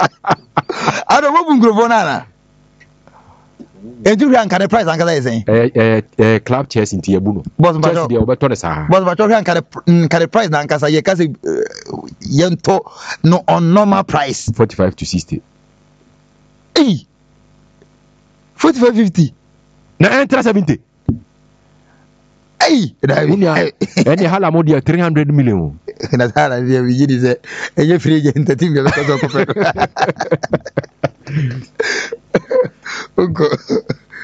I don't want Grovanana. And you can the price, Uncle saying. Club chairs in Tiabuno. Boss the Obertonesa. Boss Batorian can the price, Nancasa, Yakasi Yento no on normal price 45 to 60. 45-50. Na enter 70. Any Halamodia 300 million. Natala, the beginning is a free agent team because of